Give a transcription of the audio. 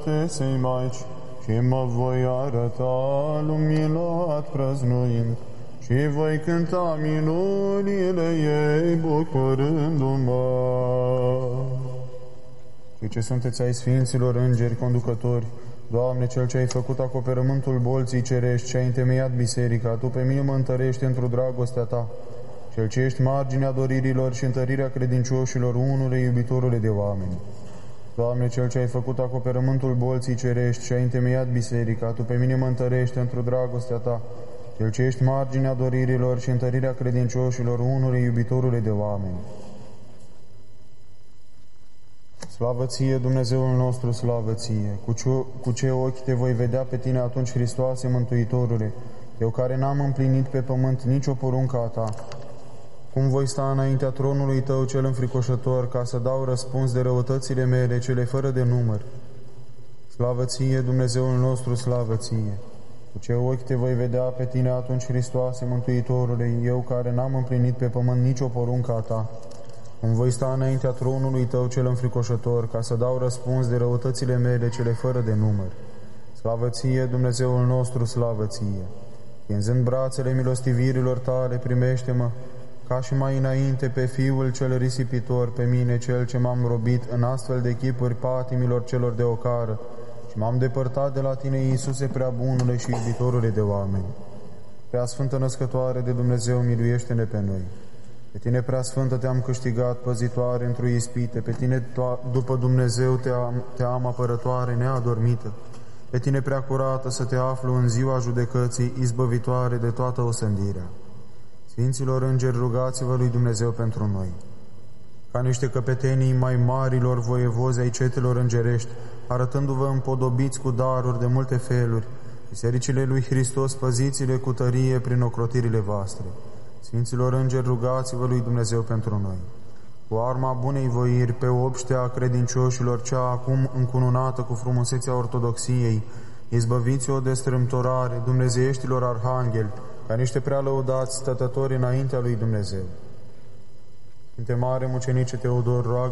Să-i Maici, și mă voi arăta luminat prăznuind, și voi cânta minunile ei bucurându-mă. Cei ce sunteți ai Sfinților Îngeri Conducători, Doamne, Cel ce ai făcut acoperământul bolții cerești, ce ai întemeiat biserica, Tu pe mine mă întărești într-o dragostea Ta, Cel ce ești marginea doririlor și întărirea credincioșilor, unule iubitorule de oameni. Doamne, Cel ce ai făcut acoperământul bolții cerești și ai întemeiat biserica, Tu pe mine mă întărești într-o dragostea Ta, Cel ce ești marginea doririlor și întărirea credincioșilor, unule iubitorule de oameni. Slavă Ție, Dumnezeul nostru, slavă Ție! Cu ce ochi Te voi vedea pe Tine atunci, Hristoase, Mântuitorule, Eu care n-am împlinit pe pământ nicio poruncă a Ta? Cum voi sta înaintea tronului Tău cel înfricoșător, ca să dau răspuns de răutățile mele, cele fără de număr? Slavă Ție, Dumnezeul nostru, slavă Ție! Cu ce ochi Te voi vedea pe Tine atunci, Hristoase, Mântuitorule, Eu care n-am împlinit pe pământ nicio poruncă a Ta? Cum voi sta înaintea tronului Tău cel înfricoșător, ca să dau răspuns de răutățile mele, cele fără de număr? Slavă Ție, Dumnezeul nostru, slavă Ție! Tinzând brațele milostivirilor Tale, primește-mă, ca și mai înainte pe Fiul cel risipitor, pe mine, Cel ce m-am robit în astfel de chipuri patimilor celor de ocară, și m-am depărtat de la Tine, Iisuse, prea bunule și iubitorule de oameni. Prea Sfântă Născătoare de Dumnezeu, miluiește-ne pe noi. Pe Tine, prea Sfântă, Te-am câștigat, păzitoare într-o ispite, pe Tine, după Dumnezeu, te am apărătoare neadormită, pe Tine, prea curată, să Te aflu în ziua judecății, izbăvitoare de toată osândirea. Sfinților Îngeri, rugați-vă lui Dumnezeu pentru noi. Ca niște căpetenii mai marilor voievozi ai cetelor îngerești, arătându-vă împodobiți cu daruri de multe feluri, bisericile lui Hristos, păziți-le cu tărie prin ocrotirile voastre. Sfinților Îngeri, rugați-vă lui Dumnezeu pentru noi. Cu arma bunei voiri, pe obștea credincioșilor, cea acum încununată cu frumusețea ortodoxiei, izbăviți-o de strâmtorare dumnezeieștilor arhangheli, ca niște prea lăudați stătători înaintea lui Dumnezeu. Sfinte Mare Mucenice Teodor, roagă